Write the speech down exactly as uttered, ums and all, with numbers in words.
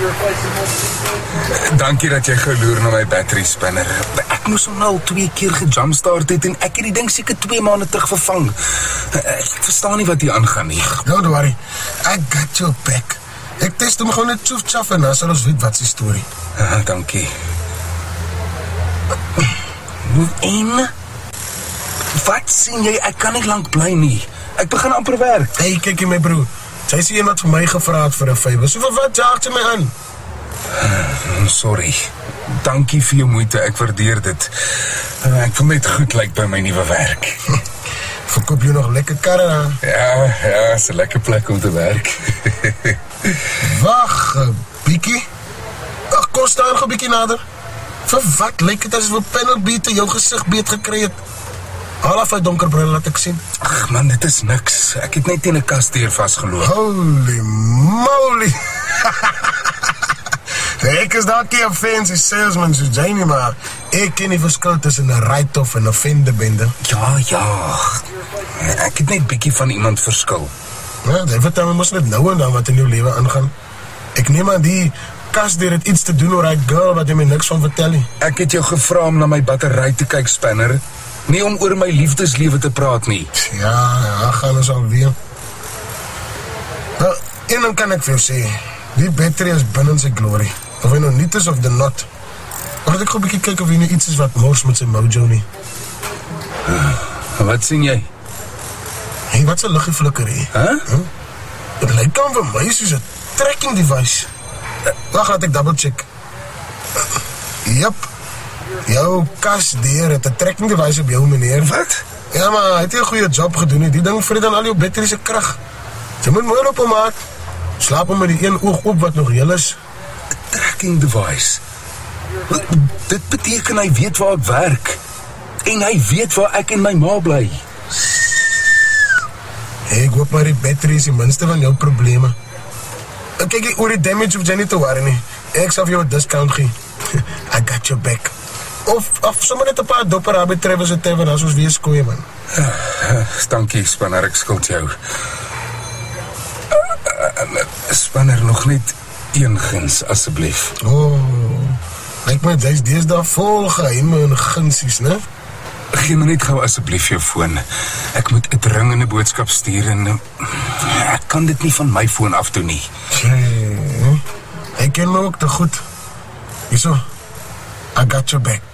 Dankie dat jy geloer na my battery spinner. Ek moes hom nou al twee keer gejumpstart het en ek het die ding seker twee maande terug vervang. Ek verstaan nie wat hier aangaan nie. Don't worry, I got your back. Ek test hom gewoon net tjoef-tjaf en dan sal ons weet wat is die story. Ah, dankie. En? Wat sien jy? Ek kan nie lang bly nie. Ek begin amper werk. Hey, kyk jy my broer. Sy sê een wat vir my gevra het vir 'n favor. So vir wat jaag jy my aan? Uh, sorry. Dankie vir jou moeite, ek waardeer dit. Uh, ek wil net goed lyk by my nuwe werk. Verkoop jy nog lekker karre aan? Ja, ja, is 'n lekker plek om te werk. Wag, 'n bietjie. Ag, kom staan gou 'n bietjie nader. Vir wat lyk dit asof 'n panelbeat jou gesig beet gekry het? Haal af uit donker bril, laat ek sien. Ag man, dit is niks. Ek het net teen 'n kasdeur vasgeloop. Holy moly. Ek is dalk nie 'n fancy salesman soos Janie, maar ek ken die verskil tussen 'n write-off en 'n vendebende. Ja, ja. Ek het net bietjie van iemand verskil. Ja, jy vertel my mos net nou en dan wat in jou lewe aangaan. Ek neem aan die kasdeur het iets te doen oor hy girl wat jy my niks van vertel nie. Ek het jou gevra om na my battery te kyk, Spanner. Nie om oor my liefdeslewe te praat nie. Ja, ja, gaan ons alweer. Nou, een ding kan ek vir jou sê. Die battery is binne sy glory. Of hy nou niet is of de not. Mag ek gou 'n bietjie kyk of hy nou iets is wat mors met sy mojo nie. Uh, wat sien jy? Hey, wat 'n liggie flikker hier. Huh? Huh? Dit lyk aan vir my soos 'n tracking device. Uh, Wag, laat ek double check. Uh, Jep. Jou kasdeur het 'n tracking device op jou, meneer. Wat? Ja, maar hy het 'n goeie job gedoen nie. Die ding vreet dan al jou battery se krag. Jy moet mooi op hom maak. Slaap hom met die een oog op wat nog heel is. Tracking device. Dit beteken hy weet waar ek werk. En hy weet waar ek en my ma bly. Hey, ek hoop maar die battery is die minste van jou probleme. En kyk jy oor die damage hoef jy nie te worry nie. Ek sal vir jou 'n discount gee. I got your back. Of, of sommer net 'n paar dopper arbeitrevers het hebben as ons weer skoei, man. Uh, uh, dankie, Spanner, ek skuld jou. Uh, uh, Spanner, nog net een guns, asseblief. Oh, lyk my, jy is deesdae vol geheime en gunsies, ne? Gee my net gou asseblief jou foon. Ek moet 'n dringende boodskap stuur en uh, ek kan dit nie van my foon af doen nie. Hey, ek ken my ook te goed. Hierso, I got your back.